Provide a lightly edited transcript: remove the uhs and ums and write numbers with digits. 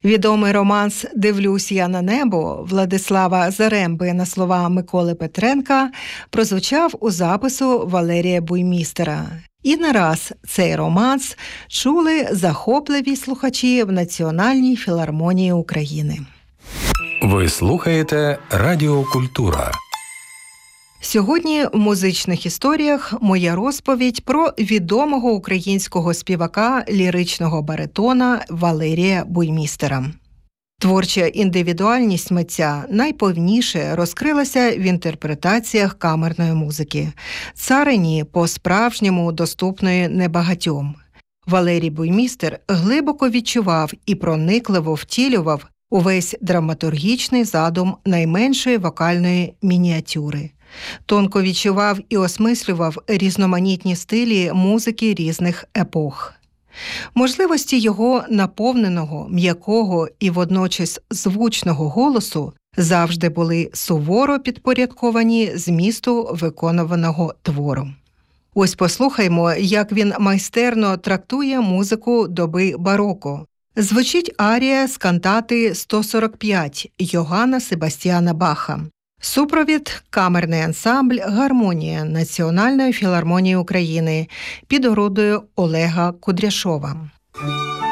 Відомий романс «Дивлюсь я на небо» Владислава Заремби на слова Миколи Петренка прозвучав у запису Валерія Буймістера. І не раз цей романс чули захопливі слухачі в Національній філармонії України. Ви слухаєте Радіо Культура. Сьогодні в музичних історіях моя розповідь про відомого українського співака ліричного баритона Валерія Буймістера. Творча індивідуальність митця найповніше розкрилася в інтерпретаціях камерної музики, царині по-справжньому доступної небагатьом. Валерій Буймістер глибоко відчував і проникливо втілював увесь драматургічний задум найменшої вокальної мініатюри. Тонко відчував і осмислював різноманітні стилі музики різних епох. Можливості його наповненого, м'якого і водночас звучного голосу завжди були суворо підпорядковані змісту виконуваного твору. Ось послухаймо, як він майстерно трактує музику доби бароко. Звучить арія з кантати 145 Йоганна Себастьяна Баха. Супровід – камерний ансамбль «Гармонія» Національної філармонії України під орудою Олега Кудряшова.